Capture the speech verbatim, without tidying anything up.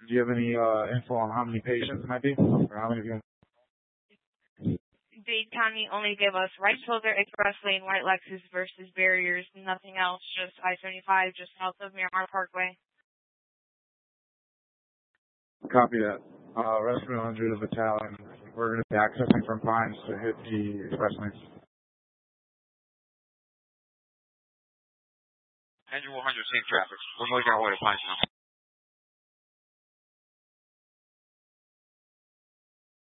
Do you have any uh, info on how many patients it might be? Or how many of you? Dade County only gave us Right Shoulder, Express Lane, White Lexus versus barriers, nothing else, just I seventy-five, just south of Miramar Parkway. Copy that. Uh, Rescue one hundred of Battalion. We're going to be accessing from Pines to hit the express lanes. Andrew one hundred, same traffic. We're moving our way to Pines now.